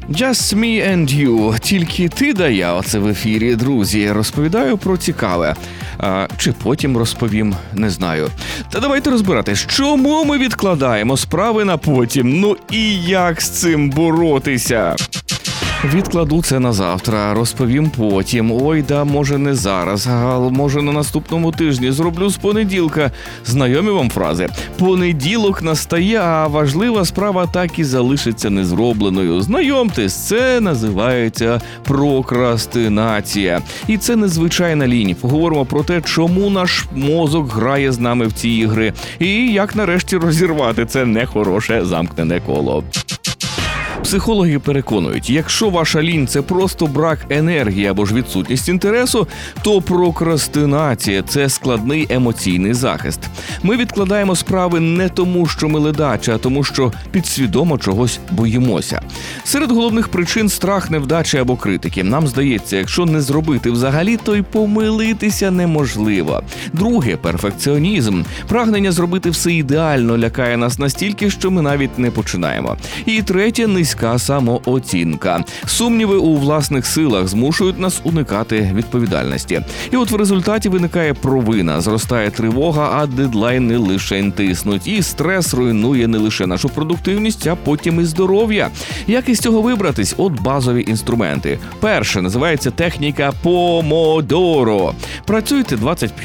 Just me and you. Тільки ти да я. Оце в ефірі, друзі. Розповідаю про цікаве. Чи потім розповім, не знаю. Та давайте розбиратись, чому ми відкладаємо справи на потім? Ну і як з цим боротися? Відкладу це на завтра, розповім потім. Ой, да, може не зараз, може на наступному тижні, зроблю з понеділка. Знайомі вам фрази? Понеділок настає, а важлива справа так і залишиться незробленою. Знайомтесь, це називається прокрастинація. І це незвичайна лінь. Поговоримо про те, чому наш мозок грає з нами в ці ігри. І як нарешті розірвати це нехороше замкнене коло. Психологи переконують, якщо ваша лінь – це просто брак енергії або ж відсутність інтересу, то прокрастинація – це складний емоційний захист. Ми відкладаємо справи не тому, що ми ледачі, а тому, що підсвідомо чогось боїмося. Серед головних причин – страх невдачі або критики. Нам здається, якщо не зробити взагалі, то й помилитися неможливо. Друге – перфекціонізм. Прагнення зробити все ідеально лякає нас настільки, що ми навіть не починаємо. І третє – низька самооцінка. Сумніви у власних силах змушують нас уникати відповідальності. І от в результаті виникає провина, зростає тривога, а дедлайни лише тиснуть. І стрес руйнує не лише нашу продуктивність, а потім і здоров'я. Як із цього вибратись? От базові інструменти. Перше, називається техніка помодоро. Працюйте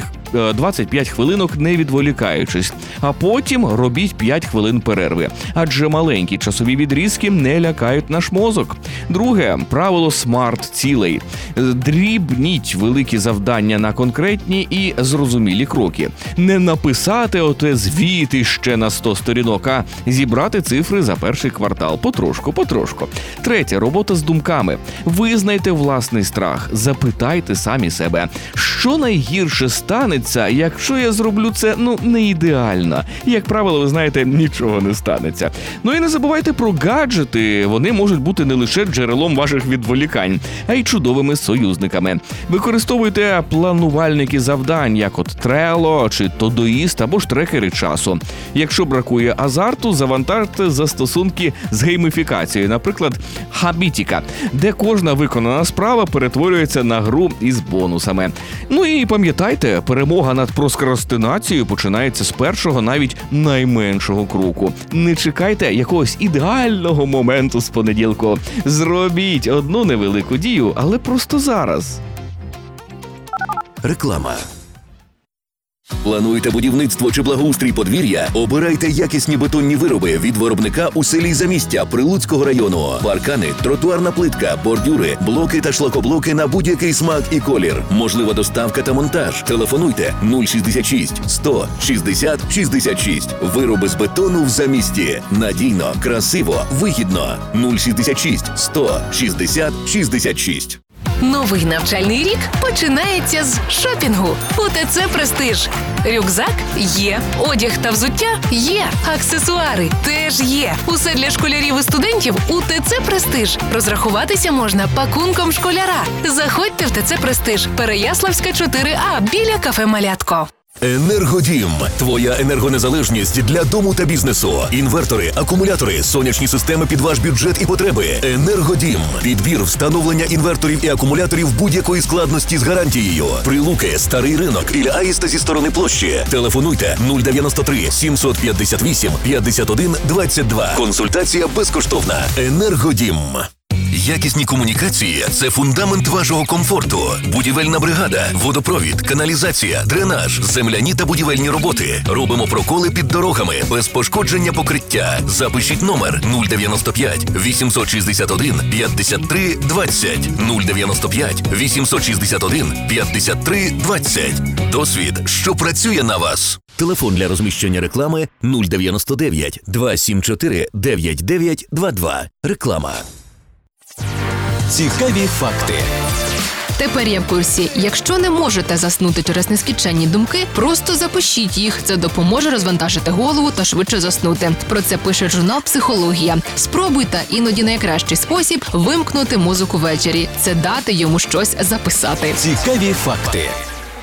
25 хвилинок не відволікаючись, а потім робіть 5 хвилин перерви. Адже маленькі часові відрізки не лякають наш мозок. Друге, правило смарт-цілей. Дрібніть великі завдання на конкретні і зрозумілі кроки. Не написати оте звіти ще на 100 сторінок, а зібрати цифри за перший квартал. Потрошку. Третє, робота з думками. Визнайте власний страх. Запитайте самі себе, що найгірше станеться, якщо я зроблю це, не ідеально. Як правило, ви знаєте, нічого не станеться. Ну і не забувайте про гаджети. Вони можуть бути не лише джерелом ваших відволікань, а й чудовими союзниками. Використовуйте планувальники завдань, як от Trello чи Todoist або ж трекери часу. Якщо бракує азарту, завантажте застосунки з гейміфікацією, наприклад, Habitica, де кожна виконана справа перетворюється на гру із бонусами. Ну і пам'ятайте, перемога над прокрастинацією починається з першого, навіть найменшого кроку. Не чекайте якогось ідеального моменту з понеділку. Зробіть одну невелику дію, але просто зараз. Реклама. Плануєте будівництво чи благоустрій подвір'я? Обирайте якісні бетонні вироби від виробника у селі Замістя Прилуцького району. Паркани, тротуарна плитка, бордюри, блоки та шлакоблоки на будь-який смак і колір. Можлива доставка та монтаж. Телефонуйте 066 100 60 66. Вироби з бетону в Замісті. Надійно, красиво, вигідно. 066 100 60 66. Новий навчальний рік починається з шопінгу. УТЦ «Престиж». Рюкзак є, одяг та взуття є, аксесуари теж є. Усе для школярів і студентів у ТЦ «Престиж». Розрахуватися можна пакунком школяра. Заходьте в ТЦ «Престиж». Переяславська, 4А, біля кафе «Малятко». Енергодім. Твоя енергонезалежність для дому та бізнесу. Інвертори, акумулятори, сонячні системи під ваш бюджет і потреби. Енергодім. Підбір, встановлення інверторів і акумуляторів будь-якої складності з гарантією. Прилуки, Старий ринок, біля Аїста зі сторони площі. Телефонуйте 093 758 51 22. Консультація безкоштовна. Енергодім. Якісні комунікації – це фундамент вашого комфорту. Будівельна бригада, водопровід, каналізація, дренаж, земляні та будівельні роботи. Робимо проколи під дорогами, без пошкодження покриття. Запишіть номер 095 861 53 20. 095 861 53 20. Досвід, що працює на вас. Телефон для розміщення реклами 099 274 9922. Реклама. Цікаві факти. Тепер я в курсі. Якщо не можете заснути через нескінченні думки, просто запишіть їх. Це допоможе розвантажити голову та швидше заснути. Про це пише журнал «Психологія». Спробуйте, іноді найкращий спосіб – вимкнути мозок увечері. Це дати йому щось записати. Цікаві факти.